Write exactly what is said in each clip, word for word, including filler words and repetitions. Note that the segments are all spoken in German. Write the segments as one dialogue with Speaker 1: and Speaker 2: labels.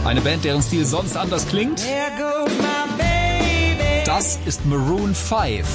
Speaker 1: Eine Band, deren Stil sonst anders klingt. Das ist Maroon five.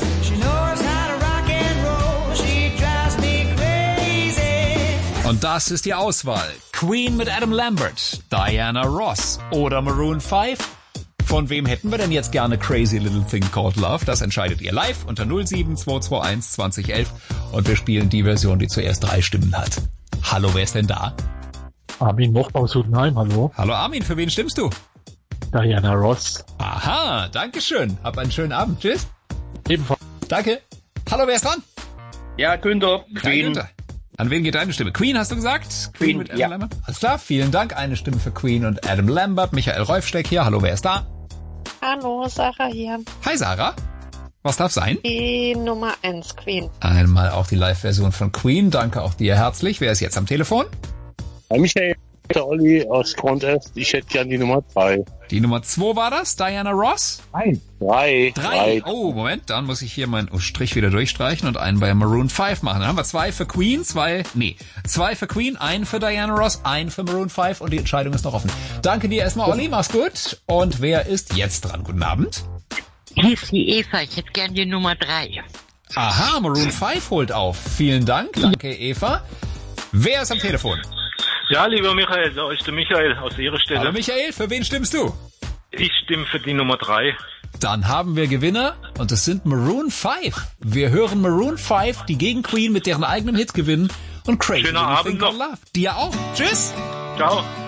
Speaker 1: Und das ist die Auswahl. Queen mit Adam Lambert, Diana Ross oder Maroon five. Von wem hätten wir denn jetzt gerne Crazy Little Thing Called Love? Das entscheidet ihr live unter null sieben zwei zwei eins zwanzig elf. Und wir spielen die Version, die zuerst drei Stimmen hat. Hallo, wer ist denn da?
Speaker 2: Armin Moch aus Hudenheim, hallo.
Speaker 1: Hallo Armin, für wen stimmst du?
Speaker 2: Diana Ross.
Speaker 1: Aha, danke schön. Hab einen schönen Abend. Tschüss.
Speaker 2: Ebenfalls.
Speaker 1: Danke. Hallo, wer ist dran?
Speaker 3: Ja, Günther.
Speaker 1: Queen. Günther. An wen geht deine Stimme? Queen, hast du gesagt? Queen,
Speaker 3: Queen
Speaker 1: mit Adam
Speaker 3: ja.
Speaker 1: Lambert? Alles klar, vielen Dank. Eine Stimme für Queen und Adam Lambert. Michael Reufsteck hier. Hallo, wer ist da?
Speaker 4: Hallo, Sarah hier.
Speaker 1: Hi, Sarah. Was darf sein?
Speaker 4: Die Nummer eins, Queen.
Speaker 1: Einmal auch die Live-Version von Queen. Danke auch dir herzlich. Wer ist jetzt am Telefon?
Speaker 5: Hi Michael, der Olli aus Contest. Ich hätte gern die Nummer drei.
Speaker 1: Die Nummer zwei war das? Diana Ross?
Speaker 5: Nein. Drei.
Speaker 1: Drei. Oh, Moment, dann muss ich hier meinen Strich wieder durchstreichen und einen bei Maroon five machen. Dann haben wir zwei für Queen, zwei, nee, zwei für Queen, einen für Diana Ross, einen für Maroon five und die Entscheidung ist noch offen. Danke dir erstmal, Olli, mach's gut. Und wer ist jetzt dran? Guten Abend.
Speaker 6: Hier ist die Eva, ich hätte gern die Nummer drei.
Speaker 1: Aha, Maroon five holt auf. Vielen Dank, danke Eva. Wer ist am Telefon?
Speaker 7: Ja, lieber Michael, da ist der Michael aus Ihrer Stelle.
Speaker 1: Hallo Michael, für wen stimmst du?
Speaker 7: Ich stimme für die Nummer drei.
Speaker 1: Dann haben wir Gewinner und es sind Maroon five. Wir hören Maroon five, die gegen Queen mit deren eigenem Hit gewinnen und Crazy
Speaker 7: Schöner
Speaker 1: Little
Speaker 7: Abend
Speaker 1: Thing Called
Speaker 7: noch.
Speaker 1: Love. Dir auch. Tschüss.
Speaker 7: Ciao.